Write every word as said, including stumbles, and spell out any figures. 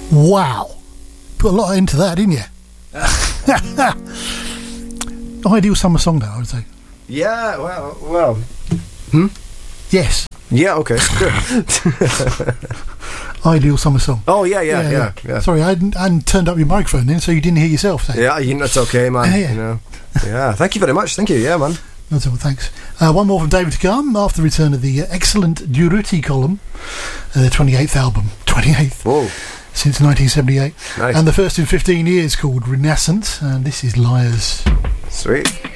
Wow. Put a lot into that, didn't you? Ideal summer song, though, I would say. Yeah, well, well. Hmm? Yes. Yeah, okay. Good. Ideal summer song. Oh, yeah, yeah, yeah. yeah, yeah. Sorry, I hadn't, I hadn't turned up your microphone then, so you didn't hear yourself say. Yeah, you know, it's okay, man. Yeah, yeah. You know. Yeah, thank you very much. Thank you, yeah, man. That's all, thanks. Uh, one more from David to come after the return of the uh, excellent Durutti column, uh, the twenty-eighth album. twenty-eighth. Whoa. Since nineteen seventy-eight. Nice. And the first in fifteen years, called Renaissance, and this is Liars. Sweet.